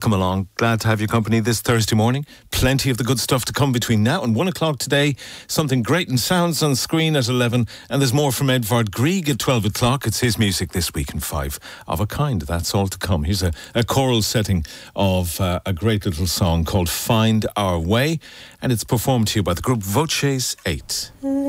welcome along. Glad to have your company this Thursday morning. Plenty of the good stuff to come between now and 1 o'clock today. Something great and sounds on screen at 11. And there's more from Edvard Grieg at 12 o'clock. It's his music this week in 5 of a kind. That's all to come. Here's a choral setting of a great little song called Find Our Way. And it's performed to you by the group Voces 8.